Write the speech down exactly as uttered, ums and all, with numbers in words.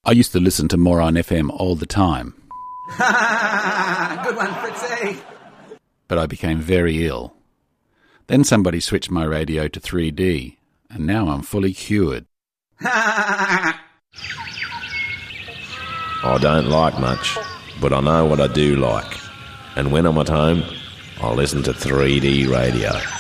I used to listen to Moron F M all the time. Good one, Fritzy. But I became very ill. Then somebody switched my radio to three D, and now I'm fully cured. I don't like much, but I know what I do like. And when I'm at home, I listen to three D radio.